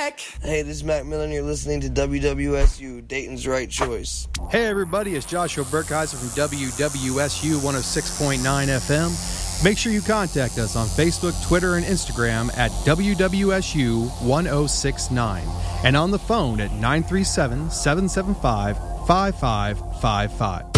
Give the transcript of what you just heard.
back. Hey, this is Mac Miller, and you're listening to WWSU, Dayton's Right Choice. Hey, everybody, it's Joshua Burkheiser from WWSU 106.9 FM. Make sure you contact us on Facebook, Twitter, and Instagram at WWSU 1069 and on the phone at 937-775-5555.